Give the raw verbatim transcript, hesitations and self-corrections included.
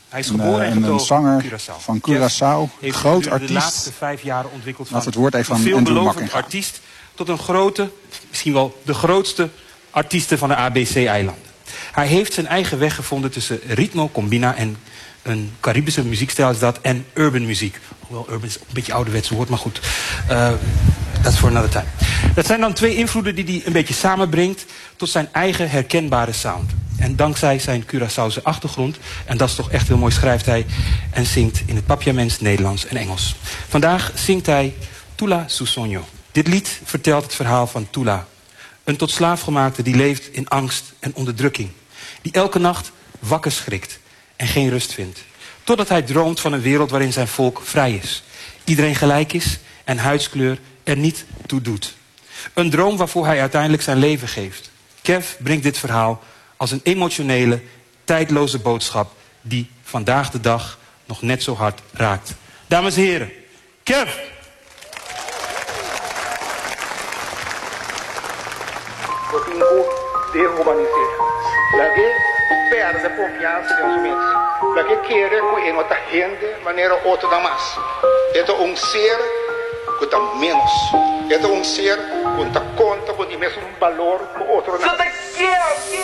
Hij is geboren een, en een zanger Curaçao. van Curaçao, Heeft groot de artiest. laatste vijf jaar ontwikkeld van Laten we het woord even een aan Andrew veelbelovend Makkinga. artiest tot een grote, misschien wel de grootste artiesten van de A B C-eilanden. Hij heeft zijn eigen weg gevonden tussen ritmo, combina en een Caribische muziekstijl is dat en urban muziek. Hoewel urban is een beetje ouderwets woord, maar goed. Uh, dat is voor another time. Dat zijn dan twee invloeden die hij een beetje samenbrengt tot zijn eigen herkenbare sound. En dankzij zijn Curaçaose achtergrond, en dat is toch echt heel mooi, schrijft hij en zingt in het Papiaments, Nederlands en Engels. Vandaag zingt hij Tula Su Sonho. Dit lied vertelt het verhaal van Tula. Een tot slaafgemaakte die leeft in angst en onderdrukking. Die elke nacht wakker schrikt en geen rust vindt. Totdat hij droomt van een wereld waarin zijn volk vrij is. Iedereen gelijk is en huidskleur er niet toe doet. Een droom waarvoor hij uiteindelijk zijn leven geeft. Kev brengt dit verhaal als een emotionele, tijdloze boodschap die vandaag de dag nog net zo hard raakt. Dames en heren, Kev! Perde a confiança de los meses. La que quiere que en otra gente manera otra da más. Esto es un ser que está menos. Esto es un ser que está conta con el mismo valor que otro.